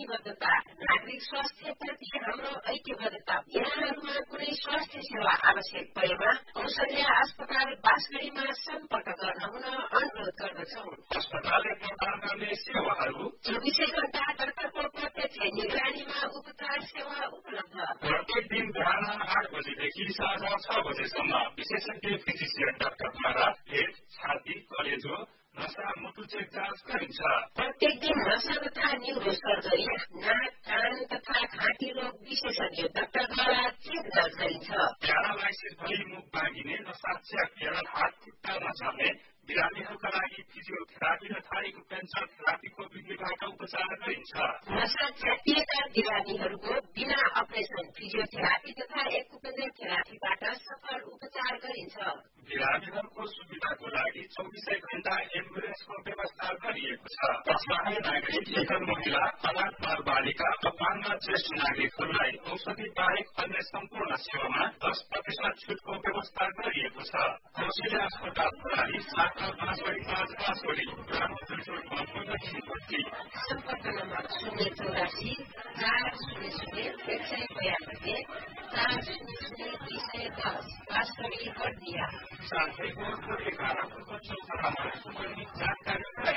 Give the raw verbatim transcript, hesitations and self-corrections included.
प्रतिबद्धता नागरिक स्वास्थ्यप्रति हाम्रो ऐक्यबद्धता यहाँहरूमा कुनै स्वास्थ्य सेवा आवश्यक परेमा औषधि अस्पताल बाँसगढीमा सम्पर्क गर्न हुन अनुरोध गर्दछौँ। अस्पतालले प्रदान गर्ने सेवाहरू चौबिसै घण्टा डाक्टरको प्रत्यक्ष निगरानीमा उपचार सेवा उपलब्ध। प्रत्येक दिन बिहान आठ बजेदेखि साँझ छ बजेसम्म विशेषज्ञ फिजिसियन डाक्टरद्वारा पेट छाती कलेजो नसा मुटु चेक जाँच गरिन्छ। प्रत्येक दिन नसा तथा न्युरो सर्जरी नाक कान तथा घाँटी रोग विशेषज्ञ डाक्टरद्वारा चेक जाँच गरिन्छ। प्यारालाइसिस भई मुख बाँगिने नसा च्यापिएर हात खुट्टा नचल्ने बिरामीहरूका लागि फिजियोथेरापी र थाइको पेन्सन थेरापीको विधिबाट उपचार गरिन्छ। नसा च्यापिएका बिरामीहरूको बिना अपरेसन फिजियोथेरापी तथा एक्युपेन्सर थेरापीबाट सफल उपचार गरिन्छ। बिरामीहरूको सुविधाको लागि चौबिसै घण्टा एम्बुलेन्सको व्यवस्था गरिएको छ। असहाय नागरिक एकल महिला अनाथ बाल बालिका अपाङ्ग ज्येष्ठ नागरिकहरूलाई औषधि बाहेक अन्य सम्पूर्ण सेवामा दस प्रतिशत छुटको व्यवस्था गरिएको छ। कौशल्या अस्पताल प्रणाली सात बाँसगढी पाँच बाँसगढी सम्पर्क नम्बर शून्य चौरासी चार शून्य शून्य एक सय बयानब्बे चार शून्य शून्य दुई सय दस बाँसगढी बर्दिया साथै एघार फुटको चौतारामा जानकारी